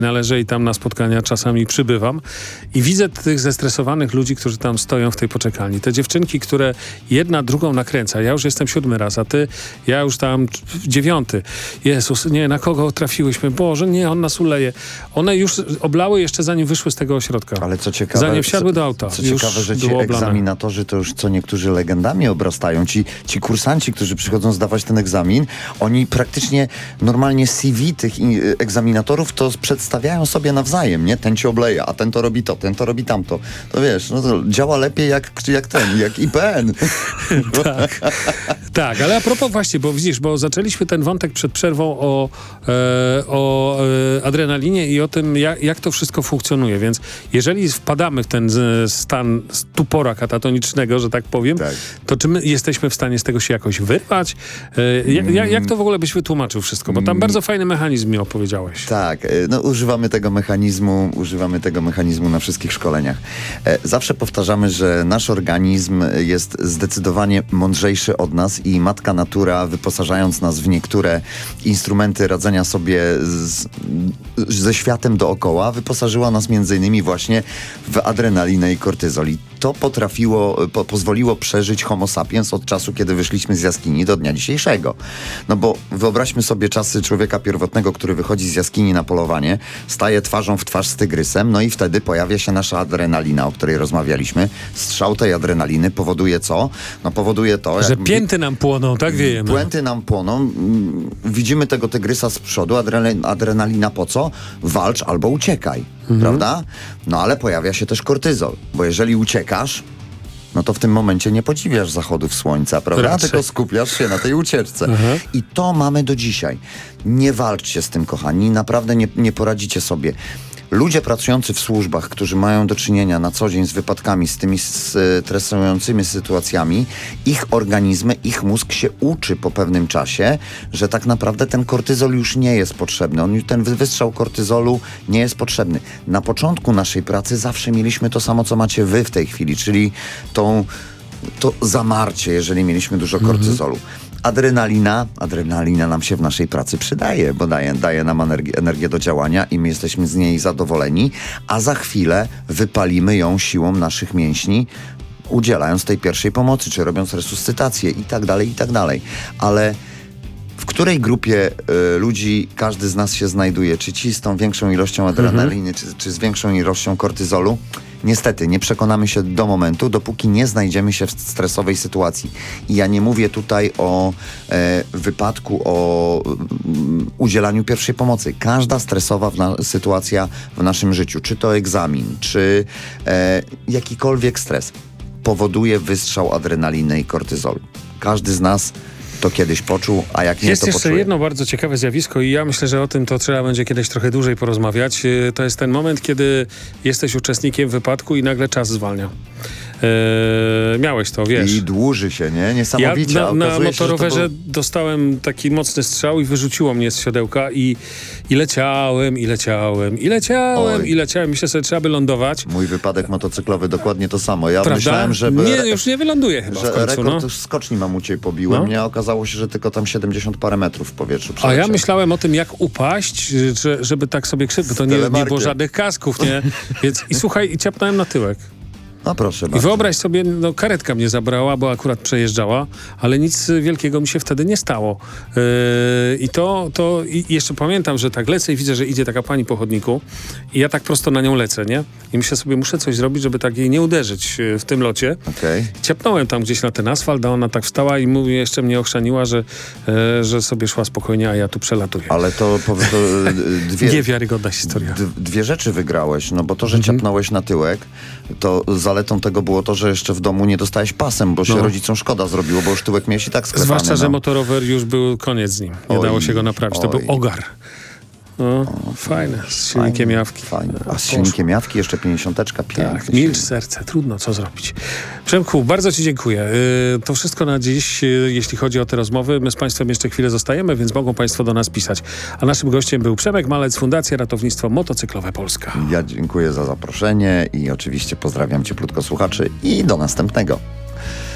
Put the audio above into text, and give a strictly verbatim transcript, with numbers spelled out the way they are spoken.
Należę i tam na spotkania czasami przybywam i widzę tych zestresowanych ludzi, którzy tam stoją w tej poczekalni. Te dziewczynki, które jedna drugą nakręca. Ja już jestem siódmy raz, a ty, ja już tam dziewiąty. Jezus, nie, na kogo trafiłyśmy? Boże, nie, on nas uleje. One już oblały jeszcze zanim wyszły z tego ośrodka. Ale co ciekawe, zanim wsiadły do auta. Co ciekawe, że ci egzaminatorzy to już co niektórzy legendami obrastają. Ci, ci kursanci, którzy przychodzą zdawać ten egzamin, oni praktycznie normalnie C V tych egzaminatorów to przedstawiają sobie nawzajem, nie? Ten ci obleja, a ten to robi to, ten to robi tamto. To wiesz, no to działa lepiej jak, jak ten, jak I P N. tak, tak, ale a propos właśnie, bo widzisz, bo zaczęliśmy ten wątek przed przerwą o, e, o e, adrenalinie i o tym, jak, jak to wszystko funkcjonuje, więc jeżeli wpadamy w ten z, stan stupora katatonicznego, że tak powiem, tak. to czy my jesteśmy w stanie z tego się jakoś wyrwać? E, jak, jak, jak to w ogóle byś wytłumaczył wszystko? Bo tam bardzo fajny mechanizm mi opowiedziałeś. Tak, no używamy tego mechanizmu, używamy tego mechanizmu na wszystkich szkoleniach. E, zawsze powtarzamy, że nasz organizm jest zdecydowanie mądrzejszy od nas i matka natura, wyposażając nas w niektóre instrumenty radzenia sobie z, ze światem dookoła, wyposażyła nas między innymi właśnie w adrenalinę i kortyzol. I to potrafiło, po, pozwoliło przeżyć homo sapiens od czasu, kiedy wyszliśmy z jaskini do dnia dzisiejszego. No bo wyobraźmy sobie czasy człowieka pierwotnego, który wychodzi z jaskini na polowanie, staje twarzą w twarz z tygrysem, no i wtedy pojawia się nasza adrenalina, o której rozmawialiśmy. Strzał tej adrenaliny powoduje co? No powoduje to... Że jak pięty nam płoną, tak wiemy. Płęty nam płoną. Widzimy tego tygrysa z przodu. Adrenalina, adrenalina po co? Walcz albo uciekaj, mhm. prawda? No ale pojawia się też kortyzol, bo jeżeli uciekasz, no to w tym momencie nie podziwiasz zachodów słońca, prawda? Raczej. Tylko skupiasz się na tej ucieczce. Mhm. I to mamy do dzisiaj. Nie walczcie z tym, kochani. Naprawdę nie, nie poradzicie sobie. Ludzie pracujący w służbach, którzy mają do czynienia na co dzień z wypadkami, z tymi stresującymi sytuacjami, ich organizmy, ich mózg się uczy po pewnym czasie, że tak naprawdę ten kortyzol już nie jest potrzebny. On, ten wystrzał kortyzolu nie jest potrzebny. Na początku naszej pracy zawsze mieliśmy to samo, co macie wy w tej chwili, czyli tą, to zamarcie, jeżeli mieliśmy dużo kortyzolu. Adrenalina, adrenalina nam się w naszej pracy przydaje, bo daje, daje nam energię, energię do działania i my jesteśmy z niej zadowoleni, a za chwilę wypalimy ją siłą naszych mięśni, udzielając tej pierwszej pomocy, czy robiąc resuscytację i tak dalej, i tak dalej. Ale w której grupie y, ludzi każdy z nas się znajduje? Czy ci z tą większą ilością adrenaliny, mhm. czy, czy z większą ilością kortyzolu? Niestety, nie przekonamy się do momentu, dopóki nie znajdziemy się w stresowej sytuacji. I ja nie mówię tutaj o e, wypadku, o mm, udzielaniu pierwszej pomocy. Każda stresowa w na, sytuacja w naszym życiu, czy to egzamin, czy e, jakikolwiek stres, powoduje wystrzał adrenaliny i kortyzolu. Każdy z nas to kiedyś poczuł, a jak nie, jest to jeszcze poczuje. jedno bardzo ciekawe zjawisko i ja myślę, że o tym to trzeba będzie kiedyś trochę dłużej porozmawiać. To jest ten moment, kiedy jesteś uczestnikiem wypadku i nagle czas zwalnia. Eee, miałeś to, wiesz. I dłuży się, nie? Niesamowicie. Ja na, na motorowerze się, był... dostałem taki mocny strzał i wyrzuciło mnie z siodełka i, i leciałem, i leciałem, i leciałem, Oj. i leciałem. Myślę sobie, trzeba by lądować. Mój wypadek motocyklowy dokładnie to samo. Ja Prawda? myślałem, że... Nie, już nie wyląduję chyba że w końcu. rekord no. skoczni mamuciej pobiłem. No. Nie, okazało się, że tylko tam siedemdziesiąt parę metrów w powietrzu A ja myślałem o tym, jak upaść, że, żeby tak sobie krzywdę. To nie, nie było żadnych kasków, nie? Więc i słuchaj, i ciapnąłem na tyłek. No proszę bardzo. I wyobraź sobie, no karetka mnie zabrała, bo akurat przejeżdżała, ale nic wielkiego mi się wtedy nie stało. Yy, I to, to i jeszcze pamiętam, że tak lecę i widzę, że idzie taka pani po chodniku i ja tak prosto na nią lecę, nie? I myślę sobie, muszę coś zrobić, żeby tak jej nie uderzyć w tym locie. Okay. Ciapnąłem tam gdzieś na ten asfalt, a ona tak wstała i mówi, jeszcze mnie ochrzaniła, że, yy, że sobie szła spokojnie, a ja tu przelatuję. Ale to, to dwie... Niewiarygodna historia. D- dwie rzeczy wygrałeś, no bo to, że mhm. ciapnąłeś na tyłek, to zaletą tego było to, że jeszcze w domu nie dostałeś pasem, bo się no. rodzicom szkoda zrobiło, bo już tyłek miałeś i tak sklepany. Zwłaszcza, no. że motorower już był koniec z nim. Nie oj, dało się go naprawić. To oj. był ogar. No, o, fajne, z silnikiem fajne, jawki. Fajne. A z silnikiem jawki jeszcze pięćdziesiąteczka, piękny. Tak, milcz serce, trudno, co zrobić. Przemku, bardzo ci dziękuję. Yy, to wszystko na dziś, yy, jeśli chodzi o te rozmowy. My z państwem jeszcze chwilę zostajemy, więc mogą państwo do nas pisać. A naszym gościem był Przemek Malec, Fundacja Ratownictwo Motocyklowe Polska. Ja dziękuję za zaproszenie i oczywiście pozdrawiam cieplutko słuchaczy i do następnego.